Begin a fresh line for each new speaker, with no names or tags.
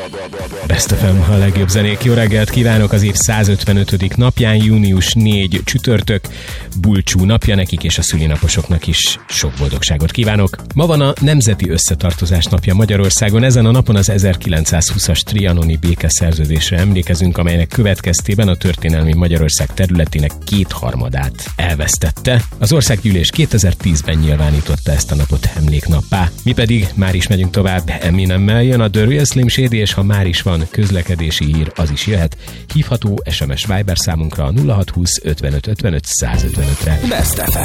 Best FM, a legjobb zenék. Jó reggelt kívánok az év 155. napján, június 4 csütörtök, bulcsú napja nekik és a szülinaposoknak is sok boldogságot kívánok. Ma van a Nemzeti Összetartozás napja Magyarországon. Ezen a napon az 1920-as trianoni békeszerződésre emlékezünk, amelynek következtében a történelmi Magyarország területének 2/3 elvesztette. Az Országgyűlés 2010-ben nyilvánította ezt a napot emléknappá. Mi pedig már is megyünk tovább. Eminemmel jön a The Real Slim Shady, és ha már is van közlekedési hír, az is jöhet. Hívható SMS Viber számunkra a 0620 55 55 155-re.
Best FM.